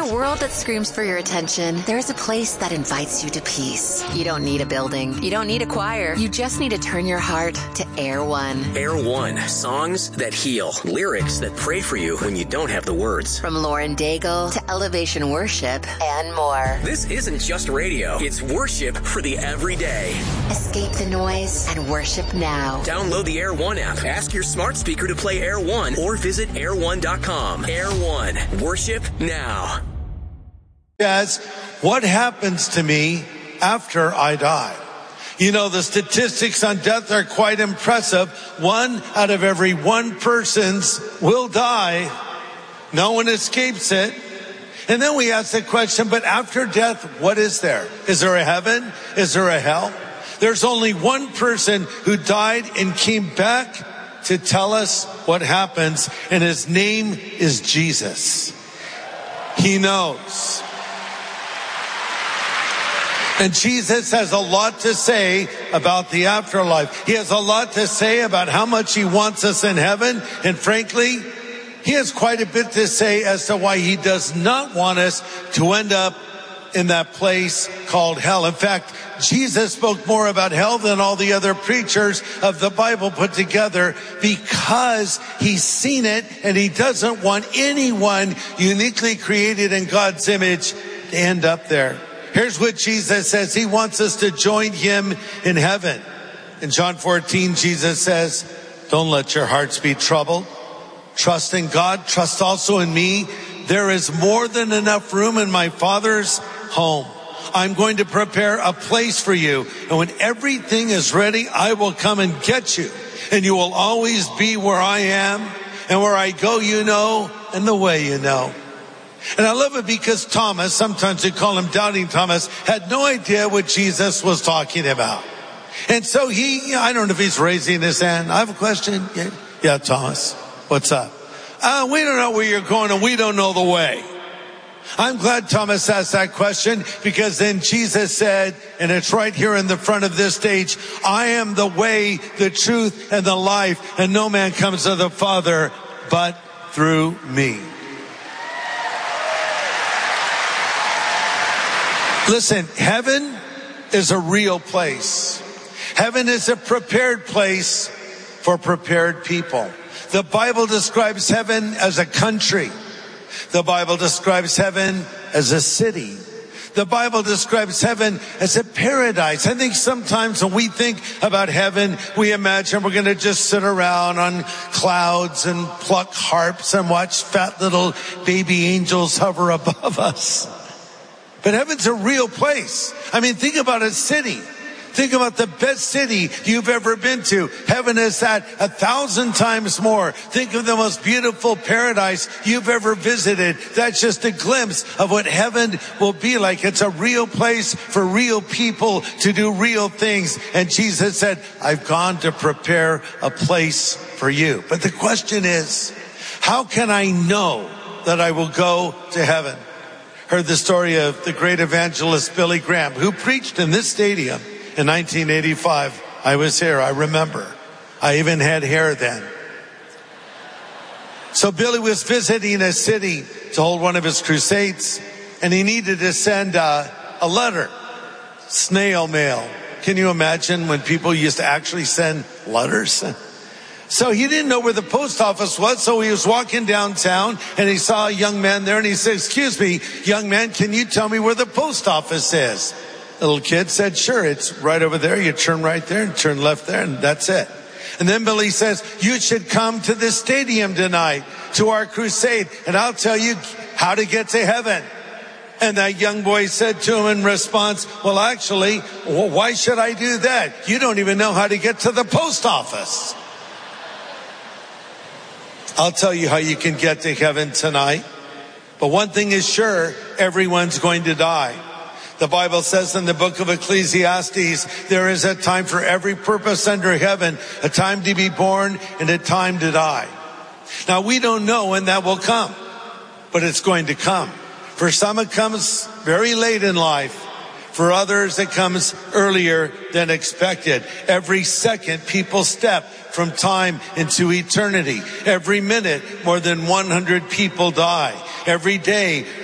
a world that screams for your attention, there's a place that invites you to peace. You don't need a building. You don't need a choir. You just need to turn your heart to Air One. Air One. Songs that heal. Lyrics that pray for you when you don't have the words. From Lauren Daigle to Elevation Worship and more. This isn't just radio. It's worship for the everyday. Escape the noise and worship now. Download the Air One app. Ask your smart speaker to play Air One or visit air1.com. Air One. Worship now. Yes, what happens to me after I die? You know, the statistics on death are quite impressive. 1 out of every 1 persons will die. No one escapes it. And then we ask the question, but after death, what is there? Is there a heaven? Is there a hell? There's only one person who died and came back to tell us what happens, and his name is Jesus. He knows. And Jesus has a lot to say about the afterlife. He has a lot to say about how much he wants us in heaven. And frankly, he has quite a bit to say as to why he does not want us to end up in that place called hell. In fact, Jesus spoke more about hell than all the other preachers of the Bible put together because he's seen it and he doesn't want anyone uniquely created in God's image to end up there. Here's what Jesus says. He wants us to join him in heaven. In John 14, Jesus says, don't let your hearts be troubled. Trust in God. Trust also in me. There is more than enough room in my Father's home. I'm going to prepare a place for you. And when everything is ready, I will come and get you. And you will always be where I am. And where I go, you know, and the way you know. And I love it because Thomas, sometimes we call him Doubting Thomas, had no idea what Jesus was talking about. And so I don't know if he's raising his hand. I have a question. Yeah, Thomas, what's up? We don't know where you're going and we don't know the way. I'm glad Thomas asked that question because then Jesus said, and it's right here in the front of this stage, I am the way, the truth, and the life, and no man comes to the Father but through me. Listen, heaven is a real place. Heaven is a prepared place for prepared people. The Bible describes heaven as a country. The Bible describes heaven as a city. The Bible describes heaven as a paradise. I think sometimes when we think about heaven, we imagine we're going to just sit around on clouds and pluck harps and watch fat little baby angels hover above us. But heaven's a real place. I mean, think about a city. Think about the best city you've ever been to. Heaven is that 1,000 times more. Think of the most beautiful paradise you've ever visited. That's just a glimpse of what heaven will be like. It's a real place for real people to do real things. And Jesus said, I've gone to prepare a place for you. But the question is, how can I know that I will go to heaven? Heard the story of the great evangelist Billy Graham, who preached in this stadium in 1985. I was here, I remember. I even had hair then. So Billy was visiting a city to hold one of his crusades, and he needed to send a letter, snail mail. Can you imagine when people used to actually send letters? So he didn't know where the post office was, so he was walking downtown and he saw a young man there and he said, excuse me, young man, can you tell me where the post office is? The little kid said, sure, it's right over there. You turn right there and turn left there and that's it. And then Billy says, you should come to this stadium tonight to our crusade and I'll tell you how to get to heaven. And that young boy said to him in response, well, actually, why should I do that? You don't even know how to get to the post office. I'll tell you how you can get to heaven tonight. But one thing is sure, everyone's going to die. The Bible says in the book of Ecclesiastes, there is a time for every purpose under heaven, a time to be born and a time to die. Now, we don't know when that will come, but it's going to come. For some, it comes very late in life. For others, it comes earlier than expected. Every second, people step from time into eternity. Every minute, more than 100 people die. Every day,